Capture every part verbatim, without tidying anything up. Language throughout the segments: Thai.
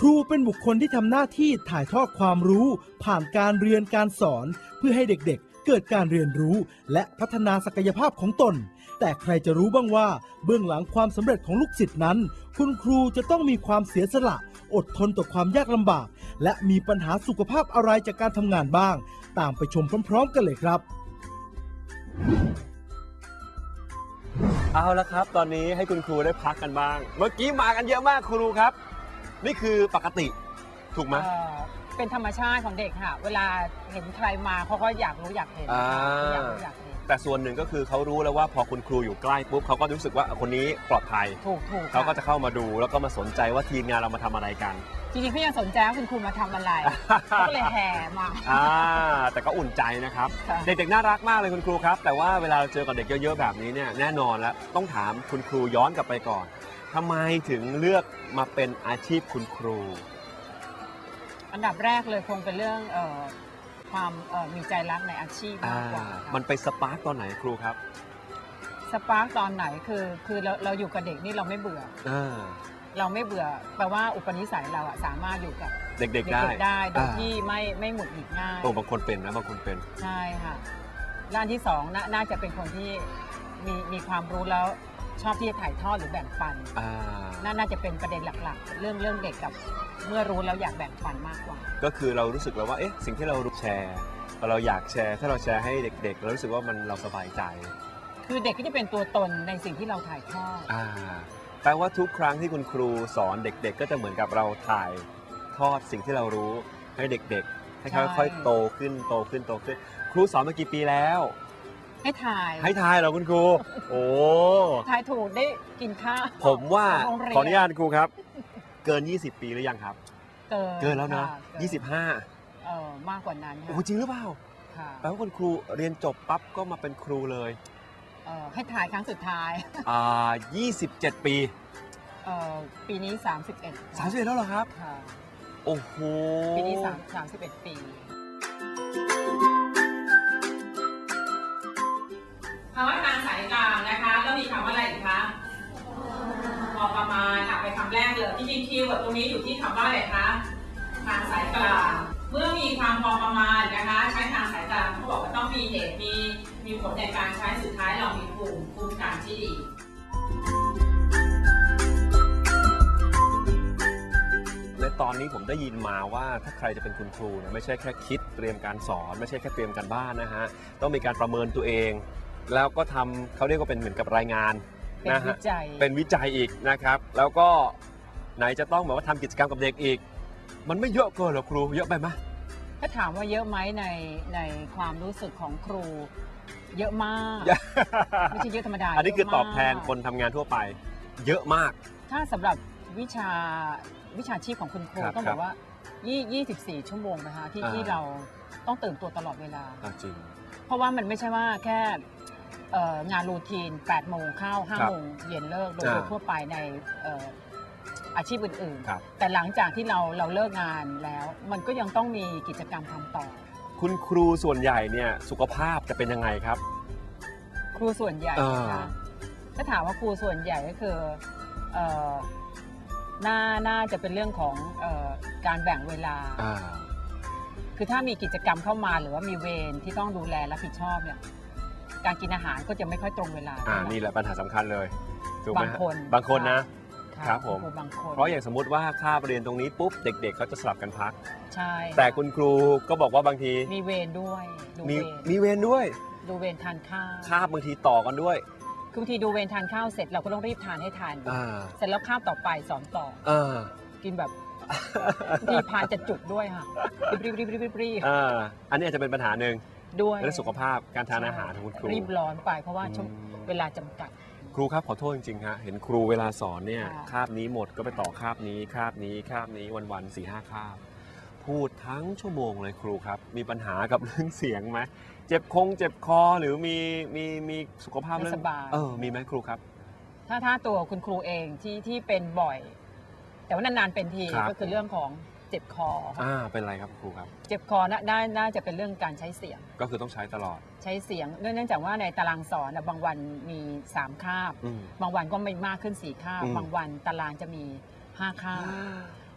รูเป็นบุคคลที่ทำหน้าที่ถ่ายทอดความรู้ผ่านการเรียนการสอนเพื่อให้เด็กๆเกิดการเรียนรู้และพัฒนาศักยภาพของตนแต่ใครจะรู้บ้างว่าเบื้องหลังความสำเร็จของลูกศิษย์นั้นคุณครูจะต้องมีความเสียสละอดทนต่อความยากลำบากและมีปัญหาสุขภาพอะไรจากการทำงานบ้างตามไปชมพร้อมๆกันเลยครับเอาละครับตอนนี้ให้คุณครูได้พักกันบ้างเมื่อกี้มากันเยอะมากครูครับนี่คือปกติถูกไหมเป็นธรรมชาติของเด็กค่ะเวลาเห็นใครมาเขาก็อยากรู้อยากเห็นอยากรู้อยากเห็นแต่ส่วนหนึ่งก็คือเขารู้แล้วว่าพอคุณครูอยู่ใกล้ปุ๊บเขาก็รู้สึกว่าคนนี้ปลอดภัยถูกถูกเขาก็จะเข้ามาดูแล้วก็มาสนใจว่าทีมงานเรามาทำอะไรกันจริงๆเขายังสนใจว่าคุณครูมาทำอะไรเขาก็เลยแห่มาอ่าแต่ก็อุ่นใจนะครับเด็กๆน่ารักมากเลยคุณครูครับแต่ว่าเวลาเราเจอกับเด็กเยอะๆแบบนี้เนี่ยแน่นอนแล้วต้องถามคุณครูย้อนกลับไปก่อนทำไมถึงเลือกมาเป็นอาชีพคุณครูอันดับแรกเลยคงเป็นเรื่องเอ่อความเอ่อมีใจรักในอาชีพมากกว่ามันไปสปาร์กตอนไหนครูครับสปาร์กตอนไหนคือคือเราเราอยู่กับเด็กนี่เราไม่เบื่อเราไม่เบื่อแปลว่าอุปนิสัยเราอะสามารถอยู่กับเด็กๆได้ได้โดยที่ไม่ไม่หงุดหงิดง่ายโอ้บางคนเป็นนะบางคนเป็นใช่ค่ะด้านที่สองน่าจะเป็นคนที่มีมีความรู้แล้วชอบที่จะถ่ายทอดหรือแบ่งปันน่าจะเป็นประเด็นหลักๆเรื่องเรื่องเด็กกับเมื่อรู้แล้วอยากแบ่งปันมากกว่าก็คือเรารู้สึกแล้วว่าเอ๊ะสิ่งที่เราแชร์เราอยากแชร์ถ้าเราแชร์ให้เด็กๆเรารู้สึกว่ามันเราสบายใจคือเด็กก็จะเป็นตัวตนในสิ่งที่เราถ่ายทอดอ่าแปลว่าทุกครั้งที่คุณครูสอนเด็กๆก็จะเหมือนกับเราถ่ายทอดสิ่งที่เรารู้ให้เด็กๆให้ค่อยๆโตขึ้นโตขึ้นโตขึ้นครูสอนมากี่ปีแล้วให้ถ่ายให้ถ่ายเหรอคุณครูโอ้ถ่ายถูกได้กินข้าวผมว่าขออนุญาตครูครับเกินยี่สิบปีหรือยังครับเกินเกินแล้วนะยี่สิบห้าเออมากกว่านั้นโอ้จริงหรือเปล่าค่ะแปลว่าคุณครูเรียนจบปั๊บก็มาเป็นครูเลยเออให้ถ่ายครั้งสุดท้ายอ่ายี่สิบเจ็ดปีเออปีนี้สามสิบเอ็ดสามสิบเอ็ดแล้วเหรอครับค่ะโอ้โหปีนี้สามสามสิบเอ็ดปีคำว่าทางสายกลางนะคะแล้วมีคำว่าอะไรอีกคะพอประมาณอ่ะไปคำแรกเลยที่จริงคีย์เวิร์ดตรงนี้อยู่ที่คำว่าอะไรคะทางสายกลางเมื่อมีความพอประมาณนะคะใช้ทางสายกลางเขาบอกว่าต้องมีเหตุมีมีผลในการใช้สุดท้ายเรามีภูมิคุ้มกันที่ดีในตอนนี้ผมได้ยินมาว่าถ้าใครจะเป็นคุณครูเนี่ยไม่ใช่แค่คิดเตรียมการสอนไม่ใช่แค่เตรียมการบ้านนะฮะต้องมีการประเมินตัวเองแล้วก็ทำเขาเรียกว่าเป็นเหมือนกับรายงานนะฮะเป็นวิจัยอีกนะครับแล้วก็ไหนจะต้องแบบว่าทำกิจกรรมกับเด็กอีกมันไม่เยอะเกินหรอครูเยอะไปไหมถ้าถามว่าเยอะไหมในในความรู้สึกของครูเยอะมากไม่ใช่เยอะธรรมดาอันนี้คือตอบแทนคนทำงานทั่วไปเยอะมากถ้าสำหรับวิชาวิชาชีพของคุณครูต้องบอกว่ายี่สิบสี่ชั่วโมงนะคะที่ที่เราต้องตื่นตัวตลอดเวลาจริงเพราะว่ามันไม่ใช่ว่าแค่งานรูทีนแปดโมงเข้าห้าโมงเย็นเลิกโดยทั่วไปในอาชีพอื่นๆแต่หลังจากที่เราเราเลิกงานแล้วมันก็ยังต้องมีกิจกรรมทำต่อคุณครูส่วนใหญ่เนี่ยสุขภาพจะเป็นยังไงครับครูส่วนใหญ่นะคะถ้าถามว่าครูส่วนใหญ่ก็คือน่าน่าจะเป็นเรื่องของการแบ่งเวลาคือถ้ามีกิจกรรมเข้ามาหรือว่ามีเวรที่ต้องดูแลรับผิดชอบเนี่ยการกินอาหารก็จะไม่ค่อยตรงเวลาอ่านี่แหละปัญหาสำคัญเลยถูกไหมบางคนบางคนนะครับผมเพราะอย่างสมมติว่าค่าเรียนตรงนี้ปุ๊บเด็กๆเขาจะสลับกันพักใช่แต่คุณครูก็บอกว่าบางทีมีเวรด้วยมีมีเวรด้วยดูเวรทานข้าวคาบบางทีต่อกันด้วยคือบางทีดูเวรทานข้าวเสร็จเราก็ต้องรีบทานให้ทันเสร็จแล้วคาบต่อไปสอนต่อกินแบบทีพานจะจุกด้วยค่ะรีบรีบรีบรีบรีบอันนี้อาจจะเป็นปัญหาหนึ่งด้วยเรื่องสุขภาพการทานอาหารของคุณครูรีบร้อนไปเพราะว่าเวลาจำกัดครูครับขอโทษจริงๆฮะเห็นครูเวลาสอนเนี่ยคาบนี้หมดก็ไปต่อคาบนี้คาบนี้คาบนี้วันๆสี่ห้าคาบพูดทั้งชั่วโมงเลยครูครับมีปัญหากับเรื่องเสียงไหมเจ็บคงเจ็บคอหรือมีมีมีสุขภาพเรื่องเออมีไหมครูครับถ้าถ้าตัวคุณครูเองที่ที่เป็นบ่อยแต่ว่านานๆเป็นทีก็คือเรื่องของเจ็บคออ่าเป็นไรครับครูครับเจ็บคอน่าน่าจะเป็นเรื่องการใช้เสียงก็คือต้องใช้ตลอดใช้เสียงเนื่องจากว่าในตารางสอนบางวันมีสามคาบบางวันก็ไม่มากขึ้นสี่คาบบางวันตารางจะมีห้าคาบ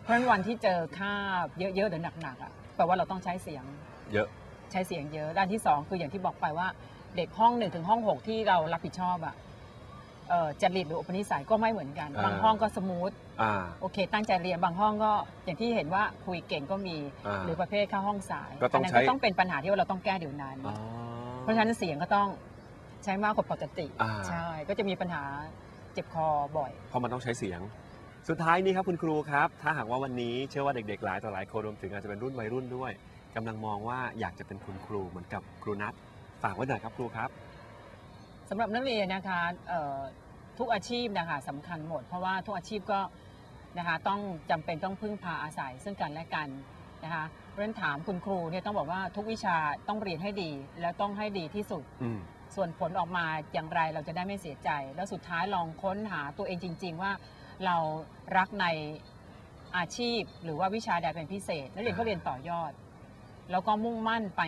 เพราะฉะนั้นวันที่เจอคาบเยอะๆหรือหนักๆอ่ะแปลว่าเราต้องใช้เสียงเยอะใช้เสียงเยอะด้านที่สองคืออย่างที่บอกไปว่าเด็กห้องหนึ่งถึงห้องหกที่เรารับผิดชอบอ่ะเอ่อจริตหรืออุปนิสัยก็ไม่เหมือนกันอ่าบางห้องก็สมูทอ่าโอเค ตั้งใจเรียนบางห้องก็อย่างที่เห็นว่าคุยเก่งก็มีอ่าหรือประเภทเข้าห้องสายก็ต้องนนั้นใช้ก็ต้องเป็นปัญหาที่ว่าเราต้องแก้เดี๋ยวนั้นอ๋อเพราะฉะนั้นเสียงก็ต้องใช้มากกว่าปกติอ่าใช่ก็จะมีปัญหาเจ็บคอบ่อยเพราะมันต้องใช้เสียง สุดท้ายนี้ครับคุณครูครับ ถ้าหากว่าวันนี้เชื่อว่าเด็กๆหลายต่อหลายคนรวมถึงอาจจะเป็นรุ่นวัยรุ่นด้วยกำลังมองว่าอยากจะเป็นคุณครูเหมือนกับครูนัทฝากไว้หน่อยครับครูครับสำหรับนักเรียนนะคะเอ่อทุกอาชีพนะคะสำคัญหมด เพราะว่าทุกอาชีพก็นะคะต้องจำเป็นต้องพึ่งพาอาศัยซึ่งกันและกันนะคะเพราะฉะนั้นถามคุณครูเนี่ยต้องบอกว่าทุกวิชาต้องเรียนให้ดี แล้วต้องให้ดีที่สุดอืมส่วนผลออกมาอย่างไรเราจะได้ไม่เสียใจ แล้วสุดท้ายลองค้นหาตัวเองจริง ๆ ว่าเรารักในอาชีพหรือว่าวิชาใดเป็นพิเศษนักเรียนก็เรียนต่อยอด แล้วก็มุ่งมั่นไป